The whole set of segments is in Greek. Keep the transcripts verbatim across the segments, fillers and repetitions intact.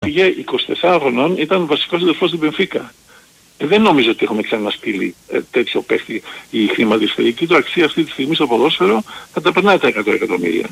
έφυγε εικοσιτεσσάρων χρονών, ήταν βασικός αδερφός στην Μπενφίκα. Ε, δεν νομίζω ότι έχουμε ξαναστείλει ε, τέτοιο παίχτη. Η χρηματιστηρική του αξία αυτή τη στιγμή στο ποδόσφαιρο θα τα περνάει τα εκατό εκατομμύρια.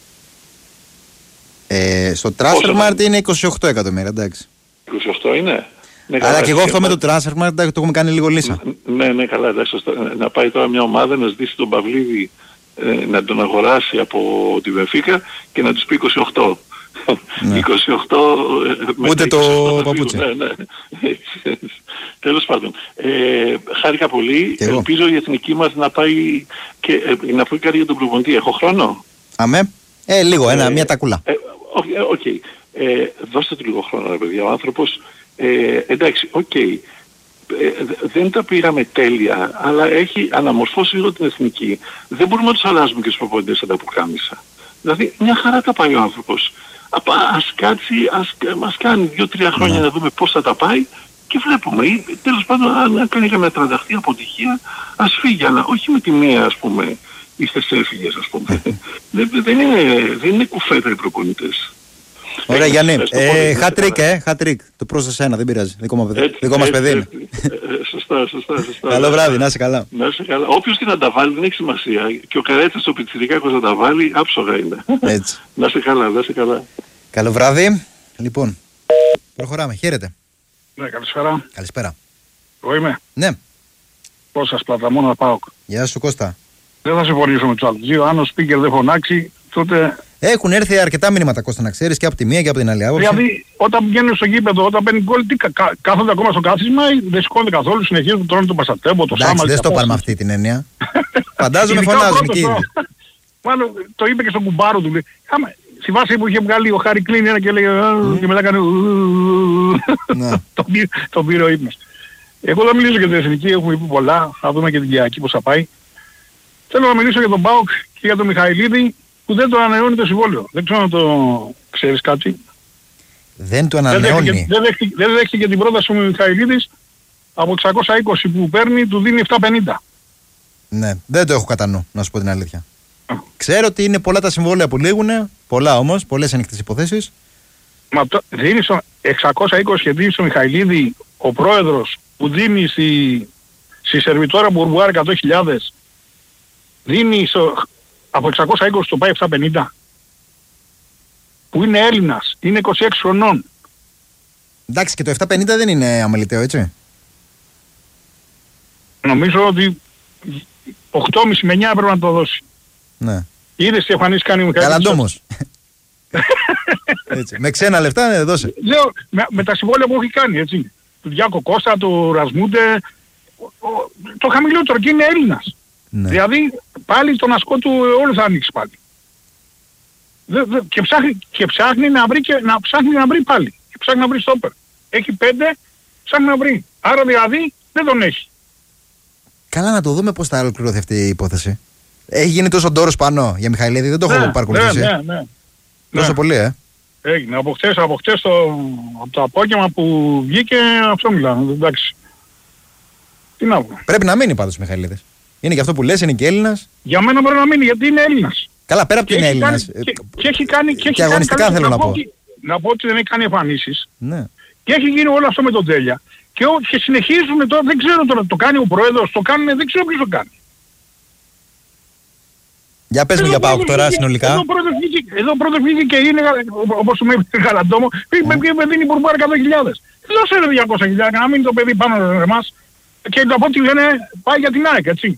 Ε, στο Transfermarkt είναι είκοσι οκτώ εκατομμύρια, εντάξει. είκοσι οκτώ είναι. Ναι, αλλά και εγώ αυτό με το Transfermarkt το έχουμε κάνει λίγο λύσα. Ναι, ναι, καλά, εντάξει. Να πάει τώρα μια ομάδα να ζητήσει τον Παυλίδη ε, να τον αγοράσει από την Μπενφίκα και να τους πει είκοσι οκτώ. Ναι. είκοσι οκτώ ούτε το παπούτσι. Ναι, ναι. Τέλος πάντων. Ε, χάρηκα πολύ. Ελπίζω η εθνική μας να πάει και ε, να πω κάτι για τον προπονητή. Έχω χρόνο? Αμέ. Ε, λίγο, ένα, ε, μια τακούλα. Οκ. Ε, okay. ε, δώστε του λίγο χρόνο, ρε παιδιά. Ο άνθρωπος, ε, εντάξει, οκ. Okay. Ε, δεν τα πήραμε τέλεια, αλλά έχει αναμορφώσει λίγο την εθνική. Δεν μπορούμε να τους αλλάζουμε και τους προπονητές σαν τα πουκάμισα. Δηλαδή, μια χαρά τα πάει ο άνθρωπος. Ας κάτσει, ας, ας κάνει δύο τρία χρόνια να δούμε πώς θα τα πάει και βλέπουμε. Ή, τέλος πάντων, αν κάνει καμία τρανταχτή αποτυχία, ας φύγει, αλλά όχι με τη μία, ας πούμε, είστε έφυγες, ας πούμε. δεν, δεν, είναι, δεν είναι κουφέτα οι προπονητές. Ωραία, Γιάννη. Χατρίκ, ε, χατρίκ. Το πρόσθεσε ένα, δεν πειράζει. Δικό μας παιδί είναι. Σωστά, σωστά, σωστά. Καλό βράδυ, να είσαι καλά. Να είσαι καλά. Όποιος και να τα βάλει δεν έχει σημασία. Και ο Καρέτσας ο πιτσιρικάκος να τα βάλει, άψογα είναι. Έτσι. Να είσαι καλά, να είσαι καλά. Καλό βράδυ. Λοιπόν, προχωράμε. Χαίρετε. Ναι, καλησπέρα. Καλησπέρα. Εγώ είμαι. Ναι. Πώς σας Πλαταμόνα ΠΑΟΚ. Γεια σου Κώστα. Δεν θα συμφωνήσω με τους άλλους δύο. Αν ο speaker δεν φωνάξει, τότε... Έχουν έρθει αρκετά μηνύματα, Κώστα, να ξέρεις, και από τη μία και από την άλλη άποψη. Δηλαδή, όταν πηγαίνουν στο γήπεδο, όταν παίρνει γκολ, τι κα, κάθονται ακόμα στο κάθισμα ή δεν σηκώνονται καθόλου, συνεχίζουν, τρώνε τον Πασατέμπο, το Σάμα. Εντάξει, δεν στο πάρουμε με αυτή την έννοια. Φαντάζομαι φωνάζουν και ήδη. Μάλλον το είπε και στον κουμπάρο του. Στη βάση που είχε βγάλει ο Χάρη Κλίν ένα και έλεγε και μετά έκανε τον πήρε ο ύπνος. Εγώ θα μιλήσω για την εθνική, έχουμε πει πολλά, θα δούμε και την Κυριακή πώς θα πάει. Θέλω να μιλήσω για τον ΠΑΟΚ και για τον Μιχαηλίδη που δεν το ανανεώνει το συμβόλαιο. Δεν ξέρω αν το ξέρεις κάτι. Δεν το ανανεώνει. Δεν δέχτηκε, δεν δέχτηκε την πρόταση του Μιχαηλίδης από εξακόσια είκοσι που παίρνει, του δίνει επτακόσια πενήντα. Ναι, δεν το έχω κατά νου, να σου πω την αλήθεια. Ξέρω ότι είναι πολλά τα συμβόλαια που λήγουν, πολλά όμως, πολλές ανοιχτές υποθέσεις. Μα το, δίνει στο εξακόσια είκοσι και δίνει στο Μιχαηλίδη ο πρόεδρος που δίνει στη, στη Σερβιτόρα Μπουρμπουάρ εκατό χιλιάδες, δίνει στο, από εξακόσια είκοσι το πάει επτακόσια πενήντα. Που είναι Έλληνας, είναι είκοσι έξι χρονών. Εντάξει, και το επτακόσια πενήντα δεν είναι αμεληταίο, έτσι. Νομίζω ότι οκτώ κόμμα πέντε με εννιά πρέπει να το δώσει. Ναι. Είδες τι εμφανίσεις κάνει ο Μιχαηλίδης. Καλαντόμος. Έτσι. Με ξένα λεφτά, ναι, δώσε. Λέω, με, με τα συμβόλαια που έχει κάνει, έτσι. Του Διάκο Κώστα, του Ρασμούντε, το χαμηλότερο και είναι Έλληνας. Ναι. Δηλαδή, πάλι τον ασκό του όλο θα ανοίξει πάλι. Δε, δε, και, ψάχνει, και ψάχνει να βρει και να ψάχνει να βρει πάλι. Και ψάχνει να βρει στόπερ. Έχει πέντε, ψάχνει να βρει. Άρα δηλαδή δεν τον έχει. Καλά, να το δούμε πώς θα ολοκληρωθεί αυτή η υπόθεση. Έχει γίνει τόσο ντόρος πάνω για Μιχαηλίδη, δεν το ναι, έχω παρακολουθήσει. Ναι, ναι, ναι. Τόσο ναι. πολύ, ε. Έγινε. Από χτες, από χτες το, από το απόγευμα που βγήκε, αυτό μιλάμε. Εντάξει. Τι να πω. Πρέπει να μείνει πάντως ο Μιχαηλίδης. Είναι και αυτό που λες, είναι και Έλληνας. Για μένα πρέπει να μείνει, γιατί είναι Έλληνας. Καλά, πέρα από την Έλληνας. Και, και έχει κάνει... Και, και αγωνιστικά κάνει, θέλω να, να πω. Ότι, να πω ότι δεν έχει κάνει εμφανίσεις. Ναι. Και έχει γίνει όλο αυτό με τον Τέλεια. Και, και συνεχίζουν τώρα, δεν ξέρω τώρα, το κάνει ο πρόεδρος, το κάνουν, δεν ξέρω ποιος το κάνει. Για πες μου για ΠΑΟΚ τώρα συνολικά. Εδώ πρώτος βγήκε και είναι, όπως μου είπε Γαλαντόμο, με δίνει Μπουρμπάρ εκατό χιλιάδες. Δώσε ρε διακόσια χιλιάδες, να μείνει το παιδί πάνω σε εμάς. Και από ό,τι λένε πάει για την ΑΕΚ, έτσι.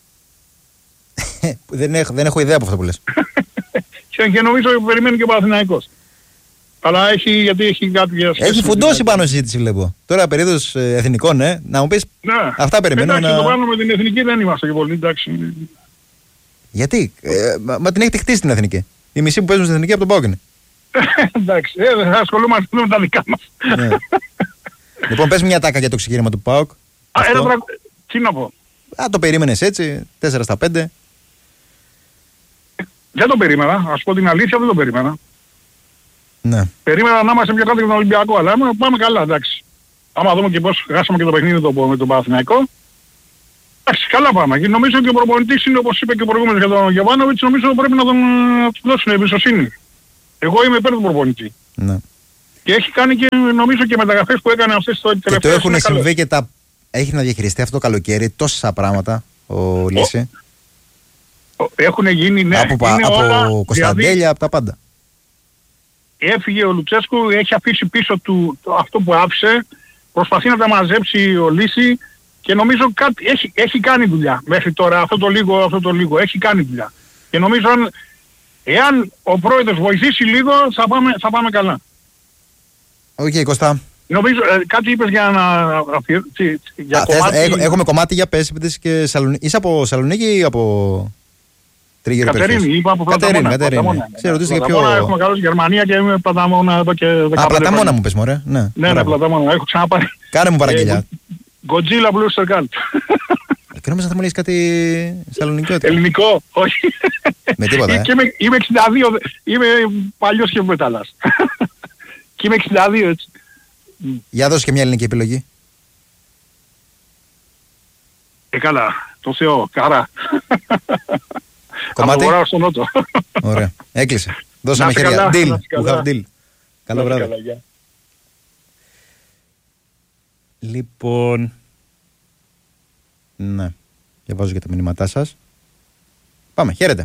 δεν, έχω, δεν έχω ιδέα από αυτό που λες. και, και νομίζω ότι περιμένει και ο Παναθηναϊκός. Αλλά έχει, γιατί έχει κάποιες... Έχει φουντώσει πάνω συζήτηση βλέπω. Τώρα περίοδος ε, εθνικών, ε, να μου πεις, ναι. Αυτά περιμένω. Εντάξει, να... το πάνω με την εθνική δεν είμαστε και πολύ, εντάξει. Γιατί, ε, μα, μα την έχετε χτίσει την εθνική. Η μισή που παίζουν στην εθνική από τον ΠΑΟΚ είναι. Εντάξει, ε, δεν θα ασχολούμαστε με τα δικά μας. Ναι. Λοιπόν, πες μια τάκα για το ξεκίνημα του ΠΑΟΚ. Α, ένα τρα... Τι να πω. Α, το περίμενες έτσι, τέσσερα στα πέντε. Δεν το περίμενα, ας πω την αλήθεια, δεν το περίμενα. Ναι. Περίμενα να είμαστε πιο κάτω για τον Ολυμπιακό, αλλά πάμε καλά, εντάξει. Άμα δούμε και πώς χάσαμε και το παιχνίδι το, με τον Παναθηναϊκό. Εντάξει, καλά πάμε. Και νομίζω ότι ο προπονητής είναι, όπως είπε και ο προηγούμενος για τον Γιωβάνοβιτς, νομίζω πρέπει να τον να του δώσουν εμπιστοσύνη. Εγώ είμαι υπέρ του προπονητή. Ναι. Και έχει κάνει και νομίζω και μεταγραφές που έκανε αυτές το τελευταίο. Και το έχουν συμβεί και τα... Έχει να διαχειριστεί αυτό το καλοκαίρι τόσα πράγματα ο Λύση. Έχουν γίνει, ναι. Από, είναι από όλα, Κωνσταντέλια, δηλαδή, από τα πάντα. Έφυγε ο Λουτσέσκου, έχει αφήσει πίσω του το, αυτό που άφησε, προσπαθεί να τα μαζέψει ο Λύση και νομίζω κάτι, έχει, έχει κάνει δουλειά μέχρι τώρα, αυτό το λίγο, αυτό το λίγο, έχει κάνει δουλειά. Και νομίζω αν, εάν ο πρόεδρος βοηθήσει λίγο θα πάμε, θα πάμε καλά. Οκ, okay, Κώστα. Νομίζω, ε, κάτι είπες για να... Για Α, κομμάτι... θες, έχ, έχουμε κομμάτι για πες, είπες και Σαλονίκη. Είσαι από Σαλονίκη ή από τρίγυρο περιφέρειας? Κατερίνη, είπα από Πλαταμόνα. Κατερίνη, Κατερίνη. Ξέρω ότι είσαι και πιο... Έχουμε καλώς Γερμανία και είμαι Πλαταμόνα εδώ και δεκαπέντε χρόνια. Α, Πλαταμόνα μου πες μωρέ. Ναι, ναι, ναι, Πλαταμόνα. Έχω ξαναπάρει. Κάνε μου παραγγελιά. Godzilla Blue Circle. Και νόμιζα θα μου λες κάτι σαλονικιώτικο. Ελληνικό, όχι. Με τίποτα, ε. Είμαι εξήντα δύο, είμαι παλιός και μεταλλάς. Και είμαι εξήντα δύο έτσι. Για δώσε και μια ελληνική επιλογή. Ε, καλά. Το Θεό. Καρά. Κομμάτι. Από στον Νότο. Ωραία. Έκλεισε. Δώσαμε χέρια. Deal. We have deal. Καλό βράδυ. Λοιπόν... Ναι. Διαβάζω και τα μηνύματά σας. Πάμε. Χαίρετε.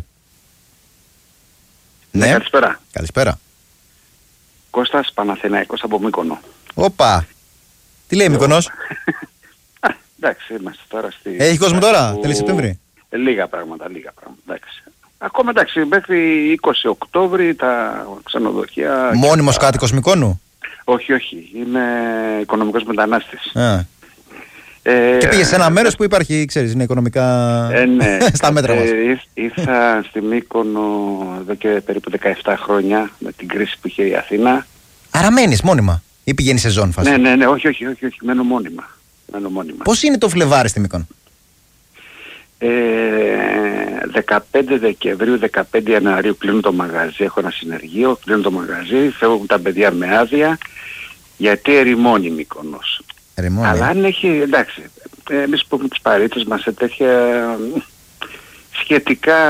Ναι. ναι. Καλησπέρα. Καλησπέρα. Κώστας Παναθηναϊκός από Μύκονο. Όπα. Τι λέει Μύκονος? Εντάξει, είμαστε τώρα στη... Έχει κόσμο τώρα, που... τέλη Σεπτέμβρη. Λίγα πράγματα, λίγα πράγματα. Εντάξει. Ακόμα εντάξει, μέχρι είκοσι Οκτώβρη τα ξενοδοχεία... Μόνιμος τα... κάτοικος Μυκόνου? Όχι, όχι. Είμαι οικονομικός μετανάστης. Α. Ε, και πήγε σε ένα μέρος που υπάρχει, ξέρεις, είναι οικονομικά ε, ναι. στα μέτρα μας. Ε, ήρθα στη Μύκονο εδώ και περίπου δεκαεπτά χρόνια με την κρίση που είχε η Αθήνα. Άρα μένεις μόνιμα ή πηγαίνεις σε ζώνη φάση? Ναι, ναι, ναι, όχι, όχι, όχι, όχι, μένω μόνιμα. Μένω μόνιμα. Πώς είναι το Φλεβάρι στη Μύκονο? Ε, δεκαπέντε Δεκεμβρίου, δεκαπέντε Ιανουαρίου κλείνω το μαγαζί, έχω ένα συνεργείο, κλείνω το μαγαζί, φεύγουν τα παιδιά με άδεια, γιατί ερημώνει Μύκονος. Ερημώνει. Αλλά αν έχει, εντάξει, εμείς που έχουμε τις παρήτες μας σε τέτοια σχετικά,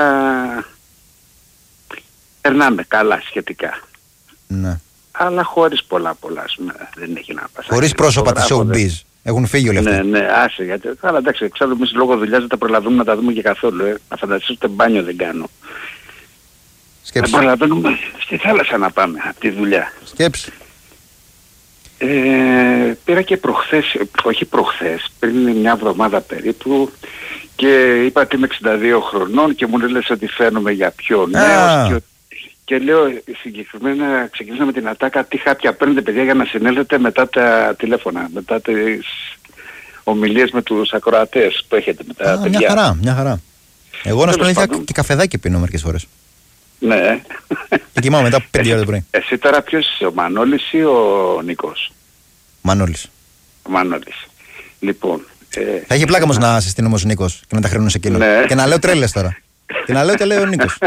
περνάμε καλά σχετικά. Ναι. Αλλά χωρίς πολλά πολλά, δεν έχει να πας. Χωρίς πρόσωπα της showbiz. Έχουν φύγει όλοι αυτοί. Ναι, ναι, άσε γιατί. Αλλά εντάξει, εξάλλου εμείς λόγω δουλειάς δεν τα προλαβαίνουμε να τα δούμε και καθόλου. Ε. Να φανταστείς ούτε μπάνιο δεν κάνω. Σκέψου. Δεν προλαβαίνουμε στη θάλασσα να πάμε από τη δουλειά. Σκέψου. Ε, πήρα και προχθές, όχι προχθές, πριν μια εβδομάδα περίπου και είπα ότι είμαι εξήντα δύο χρονών και μου λες ότι φαίνομαι για πιο νέος και, και λέω συγκεκριμένα ξεκινήσαμε την ατάκα τι χάπια παίρνετε παιδιά για να συνέλθετε μετά τα τηλέφωνα, μετά τις ομιλίες με τους ακροατές που έχετε με τα Α, παιδιά. Μια χαρά, μια χαρά. Εγώ να σου πω και καφεδάκι πίνω μερικές φορές. Ναι. Και κοιμάμαι μετά από πέντε ώρα το πρωί. Εσύ τώρα ποιος είσαι, ο Μανώλης ή ο Νίκος? Μανώλης. Ο Μανώλης. Λοιπόν. Ε, θα έχει πλάκα όμως να συστήνω όμως ο Νίκος και να τα χρεώνω σε εκείνο. Ναι. Και να λέω τρέλες τώρα. Και να λέω και λέει ο Νίκος.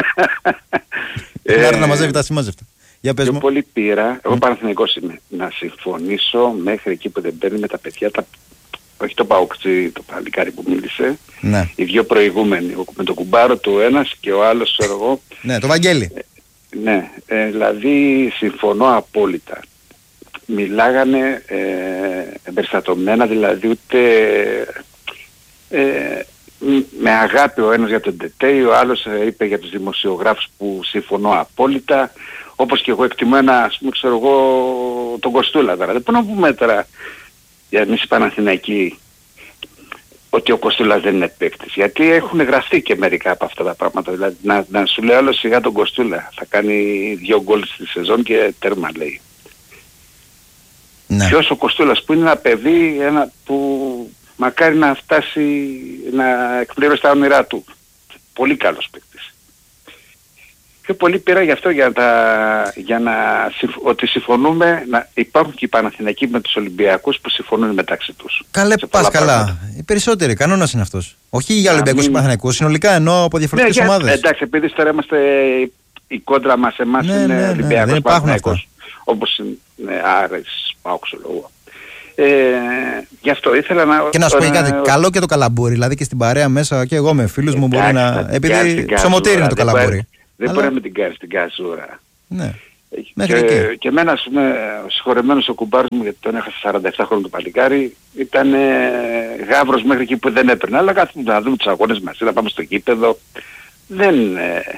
Και να έρθει να μαζεύει τα συμμάζευτα. Για πες μου. Πιο πολύ πήρα, εγώ Παναθηναϊκός είμαι, να συμφωνήσω μέχρι εκεί που δεν παίρνει με τα παιδιά, τα, όχι το Παοξί, το παλικάρι που μίλησε, ναι. Οι δύο προηγούμενοι, με τον κουμπάρο του ένας και ο άλλος, ξέρω εγώ. Ναι, το Βαγγέλη. Ε, ναι, ε, δηλαδή συμφωνώ απόλυτα. Μιλάγανε ε, εμπεριστατωμένα, δηλαδή ούτε ε, με αγάπη ο ένας για τον Τετέι, ο άλλος ε, είπε για τους δημοσιογράφους που συμφωνώ απόλυτα, όπως και εγώ εκτιμώ ένα, ας πούμε, ξέρω εγώ, τον Κοστούλα τώρα. Δεν μπορούμε να πούμε τώρα για εμείς οι Παναθηναϊκοί ότι ο Κοστούλας δεν είναι παίκτης, γιατί έχουν γραφτεί και μερικά από αυτά τα πράγματα. Δηλαδή να, να σου λέει άλλο σιγά τον Κοστούλα, θα κάνει δύο γκολ στη σεζόν και τέρμα λέει. Ναι. Ποιος ο Κοστούλας που είναι ένα παιδί ένα που μακάρι να φτάσει να εκπληρώσει τα όνειρά του. Πολύ καλός παίκτης. Πιο πολύ πήρα γι' αυτό για, τα, για να ότι συμφωνούμε, να υπάρχουν και οι Παναθηναϊκοί με τους Ολυμπιακούς που συμφωνούν μεταξύ τους. Καλέ πας καλά. Οι περισσότεροι, κανόνας είναι αυτός. Όχι για Ολυμπιακούς και Παναθηναϊκούς, συνολικά εννοώ από διαφορετικές ναι, ομάδες. Εντάξει, επειδή τώρα είμαστε η κόντρα μας, εμάς ναι, είναι ναι, ναι, Ολυμπιακός, δεν Παναθηναϊκός. Όπως είναι Άρες, Πάοξ, λόγω. Ε, γι' αυτό ήθελα να... Και να σου πω κάτι, καλό και το καλαμπούρι, δηλαδή και στην παρέα μέσα και εγώ με φίλους μου μπορεί να... Επειδή ψωμοτήρι είναι το καλαμπούρι. Δεν μπορεί να με την κάνεις την καζούρα. Ναι. Και, και εμένα, ας πούμε, συγχωρεμένος ο κουμπάρος μου, γιατί τον έχασα σαράντα επτά χρόνια το παλικάρι, ήταν ε, γάβρος μέχρι εκεί που δεν έπαιρνε. Αλλά κάθεται να δούμε τους αγώνες μαζί, να πάμε στο γήπεδο. Δεν... Ε,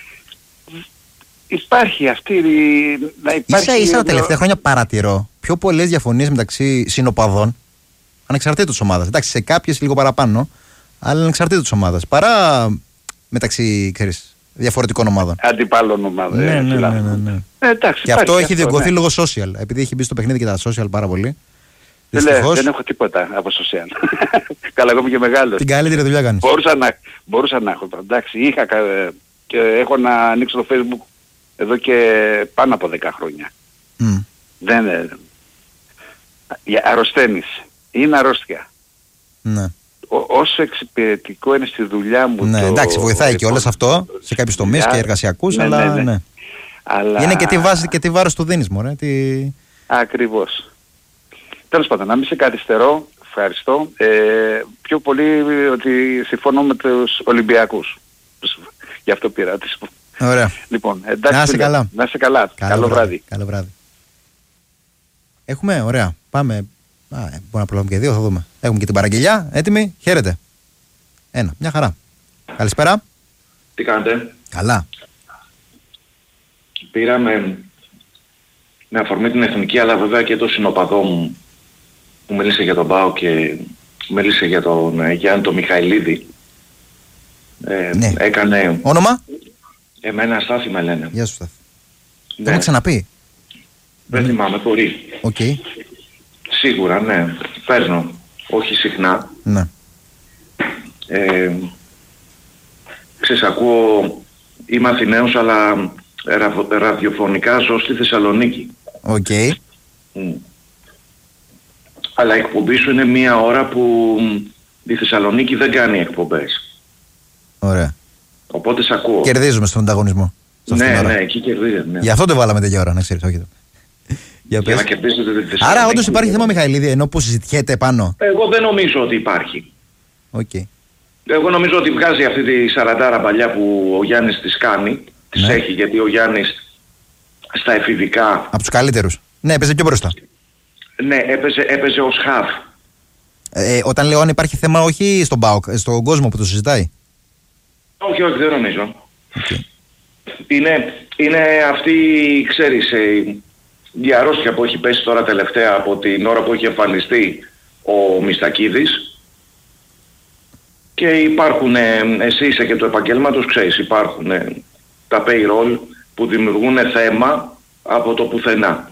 υπάρχει αυτή η... Να υπάρχει... Ίσα ίσα τα τελευταία χρόνια παρατηρώ πιο πολλές διαφωνίες μεταξύ συνοπαδών, ανεξαρτήτως ομάδας. Εντάξει, σε κάποιες λίγο παραπάνω, αλλά ανεξαρτήτως ομάδας. Παρά μεταξύ, ξέρεις, διαφορετικών ομάδων. Αντιπάλων ομάδων. Ναι, ναι, ναι, ναι, ναι. Ε, εντάξει, και αυτό έχει διωγγωθεί ναι. λόγω social. Επειδή έχει μπει στο παιχνίδι και τα social πάρα πολύ. Δεν, Δυστυχώς, δεν έχω τίποτα από social. Καλά, εγώ είμαι και μεγάλος. Την καλύτερη δουλειά κάνεις. Μπορούσα να, μπορούσα να έχω. Εντάξει, είχα και έχω να ανοίξω το Facebook εδώ και πάνω από δέκα χρόνια. Mm. Δεν αρρωσταίνεις. Είναι αρρώστια. Ναι. Ό, όσο εξυπηρετικό είναι στη δουλειά μου. Ναι, το... εντάξει, βοηθάει και όλες αυτό σε κάποιους τομείς και εργασιακούς, ναι, αλλά, ναι, ναι. Ναι. αλλά είναι και τι βάση και τι βάρος του δίνεις, μωρέ. Τι... Ακριβώς. Τέλος πάντων, να μην σε καθυστερώ, ευχαριστώ. Ε, πιο πολύ ότι συμφωνώ με τους Ολυμπιακούς. Γι' αυτό πήρα τη. Ωραία. Λοιπόν, εντάξει, να είσαι καλά. Να είσαι καλά. Καλό, Καλό βράδυ. βράδυ. Καλό βράδυ. Έχουμε, ωραία. Πάμε. Α, μπορούμε να προλάβουμε και δύο, θα δούμε. Έχουμε και την παραγγελιά. Έτοιμοι. Χαίρετε. Ένα. Μια χαρά. Καλησπέρα. Τι κάνετε? Καλά. Πήραμε με αφορμή την εθνική, αλλά βέβαια και το συνοπαδό μου που μίλησε για τον Πάο και μίλησε για τον Γιάννη τον Μιχαηλίδη. Ε, ναι. Έκανε... Όνομα? Εμένα Στάθη με λένε. Γεια σου Στάθη. Ναι. Το έχουμε ξαναπεί. Δεν θυμάμαι, μπορεί. Οκ. Okay. Σίγουρα, ναι. Παίρνω. Όχι συχνά. Ναι. Ε, ξέρεις, ακούω... Είμαι Αθηναίος, αλλά ρα, ραδιοφωνικά ζω στη Θεσσαλονίκη. Οκ. Okay. Mm. Αλλά η εκπομπή σου είναι μία ώρα που η Θεσσαλονίκη δεν κάνει εκπομπές. Ωραία. Οπότε σε ακούω. Κερδίζουμε στον ανταγωνισμό. Ναι, ναι, εκεί κερδίζουμε. Ναι. Γι' αυτό το βάλαμε τέτοια ώρα, να ξέρεις, όχι. Για, Για να κερδίσετε τη Θεσσαλονίκη. Άρα όντως υπάρχει θέμα Μιχαηλίδη, ενώ που συζητιέται πάνω. Εγώ δεν νομίζω ότι υπάρχει. Okay. Εγώ νομίζω ότι βγάζει αυτή τη σαραντάρα παλιά που ο Γιάννης της κάνει. Της ναι. έχει, γιατί ο Γιάννης στα εφηβικά... Από τους καλύτερους. Ναι, έπαιζε πιο μπροστά. Ναι, έπαιζε, έπαιζε ως χαφ. Ε, όταν λέω αν υπάρχει θέμα, όχι στον ΠΑΟΚ, στον κόσμο που το συζητάει. Όχι, όχι, δεν νομίζω. Okay. Είναι, είναι αυτή, ξέρεις, η αρρώστια που έχει πέσει τώρα τελευταία από την ώρα που έχει εμφανιστεί ο Μιστακίδης. Και υπάρχουν, εσύ είσαι και του επαγγέλματος, ξέρεις, υπάρχουν τα payroll που δημιουργούν θέμα από το πουθενά.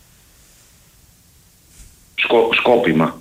Σκο, σκόπιμα.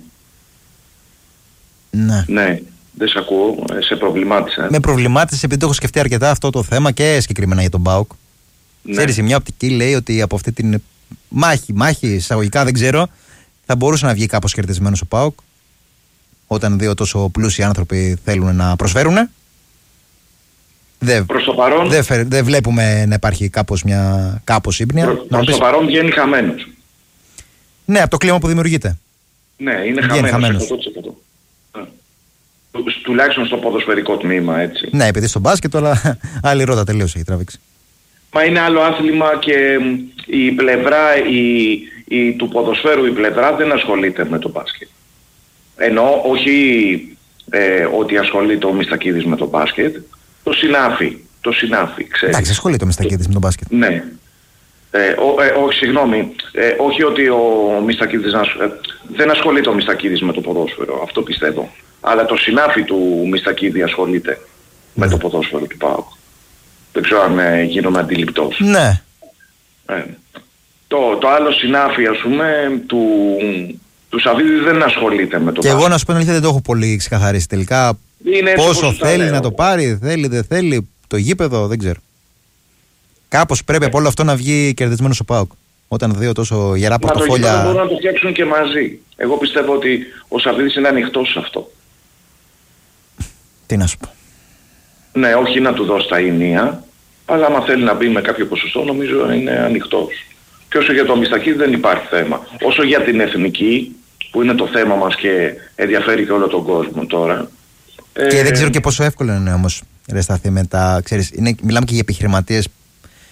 Ναι. Ναι, δεν σε ακούω, σε προβλημάτισα. Με προβλημάτισε επειδή το έχω σκεφτεί αρκετά αυτό το θέμα και συγκεκριμένα για τον ΠΑΟΚ. Ναι. Ξέρεις, μια οπτική λέει ότι από αυτή την μάχη, μάχη εισαγωγικά δεν ξέρω, θα μπορούσε να βγει κάπως κερδισμένος ο ΠΑΟΚ. Όταν δύο τόσο πλούσιοι άνθρωποι θέλουν να προσφέρουν. Δεν, προς το παρόν, δεν, δεν βλέπουμε να υπάρχει κάπως μια κάπως ύπνοια. Προς, προς το παρόν βγαίνει χαμένος. Ναι, από το κλίμα που δημιουργείται. Ναι, είναι χαμένος, χαμένος. εκατό τοις εκατό. Τουλάχιστον στο ποδοσφαιρικό τμήμα, έτσι. Ναι, επειδή στο μπάσκετ τώρα άλλη ρότα τελείως έχει τραβήξει. Μα είναι άλλο άθλημα και η πλευρά η, η, του ποδοσφαίρου, η πλευρά δεν ασχολείται με το μπάσκετ. Ενώ όχι ε, ότι ασχολείται ο Μιστακίδης με το μπάσκετ, το συνάφι, το συνάφι, ξέρεις. Εντάξει, ασχολείται ο Μιστακίδης με το μπάσκετ. Ναι. Ε, ο, ε, όχι, συγγνώμη, ε, όχι ότι ο Μιστακίδης, ε, δεν ασχολείται ο Μιστακίδης με το ποδόσφαιρο, αυτό πιστεύω. Αλλά το συνάφι του Μιστακίδη ασχολείται ναι. με το ποδόσφαιρο του ΠΑΟΚ. Δεν ξέρω αν ε, γίνομαι αντιληπτός. Ναι. Ε, το, το άλλο συνάφι, ας πούμε, του... Του Σαββίδη δεν ασχολείται με το και μπάσκετ. Εγώ να σου πω την αλήθεια δεν το έχω πολύ ξεκαθαρίσει τελικά. Πόσο θέλει να το πάρει, θέλει, δεν θέλει, το γήπεδο, δεν ξέρω. Κάπως πρέπει από όλο αυτό να βγει κερδισμένος ο ΠΑΟΚ. Όταν δύο τόσο γερά πορτοφόλια. Μα το μπορούν να το φτιάξουν και μαζί. Εγώ πιστεύω ότι ο Σαββίδης είναι ανοιχτός σε αυτό. Τι να σου πω. Ναι, όχι να του δώσει τα ηνία, αλλά άμα θέλει να μπει με κάποιο ποσοστό νομίζω είναι ανοιχτός. Και όσο για το Μιστακίδη δεν υπάρχει θέμα. Όσο για την εθνική, που είναι το θέμα μας και ενδιαφέρει και όλο τον κόσμο τώρα. Και ε... δεν ξέρω και πόσο εύκολο είναι όμως, ρε Στάθη, με τα, ξέρεις, είναι, μιλάμε και για επιχειρηματίες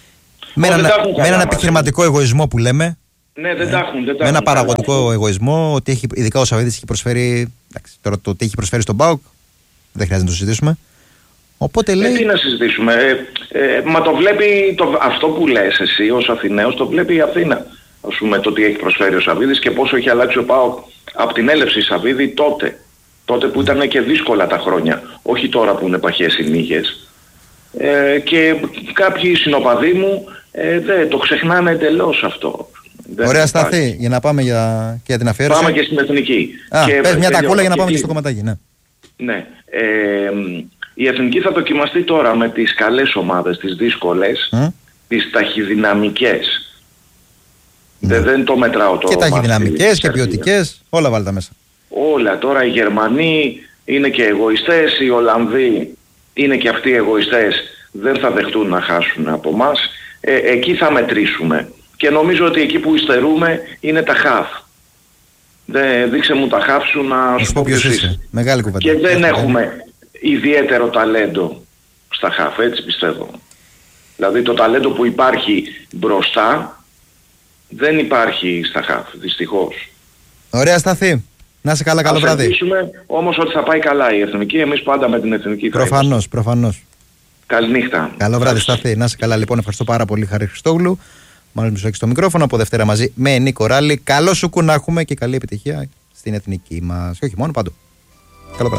Με έναν, με έναν επιχειρηματικό εγωισμό που λέμε. Ναι, δεν ε, τα έχουν. Δεν με ένα παραγωγικό καλά. εγωισμό, ότι έχει, ειδικά ο Σαββίδης έχει προσφέρει. Εντάξει, τώρα το τι έχει προσφέρει στον ΠΑΟΚ δεν χρειάζεται να το συζητήσουμε. Οπότε λέει. Ε, τι να συζητήσουμε. Ε, ε, μα το βλέπει το, αυτό που λες εσύ ως Αθηναίος, το βλέπει η Αθήνα. Ας πούμε το τι έχει προσφέρει ο Σαββίδης και πόσο έχει αλλάξει ο ΠΑΟΚ από την έλευση Σαββίδη τότε. Τότε που ήταν και δύσκολα τα χρόνια. Όχι τώρα που είναι παχές οι μύγες. Ε, και κάποιοι συνοπαδοί μου ε, δεν το ξεχνάνε εντελώς αυτό. Ωραία σταθή, για να πάμε για, για την αφιέρωση. Πάμε και στην εθνική. Α, και πες μια τακούλα για να πάμε και και στο κομματάκι. Ναι. Ναι. Ε, η εθνική θα δοκιμαστεί τώρα με τις καλές ομάδες, τις δύσκολες, mm. τις ταχυδυναμικές. Ναι. Δεν, δεν το μετράω το. Και ταχυδυναμικές και ποιοτικές, όλα βάλτε μέσα. Όλα. Τώρα οι Γερμανοί είναι και εγωιστές, οι Ολλανδοί είναι και αυτοί εγωιστές. Δεν θα δεχτούν να χάσουν από εμάς. Ε, εκεί θα μετρήσουμε. Και νομίζω ότι εκεί που υστερούμε είναι τα χαφ. Δε, δείξε μου τα χαφ σου να σου πω ποιος είσαι. Μεγάλη κουβέντα. Και δεν έχουμε ιδιαίτερο ταλέντο στα χαφ, έτσι πιστεύω. Δηλαδή το ταλέντο που υπάρχει μπροστά δεν υπάρχει στα χαφ, δυστυχώς. Ωραία σταθή. Να είσαι καλά, καλό βράδυ. Θα ελπίσουμε όμως ότι θα πάει καλά η εθνική, εμείς πάντα με την εθνική. Προφανώς, προφανώς. Καληνύχτα. Καλό βράδυ σταθή. Να είσαι καλά λοιπόν, ευχαριστώ πάρα πολύ Χαρή Χριστόγλου. Μάλλον μισό στο μικρόφωνο από Δευτέρα μαζί με Νίκο Ράλη. Καλό σου να έχουμε και καλή επιτυχία στην εθνική μας. Και όχι μόνο, παντού. Καλό βράδυ.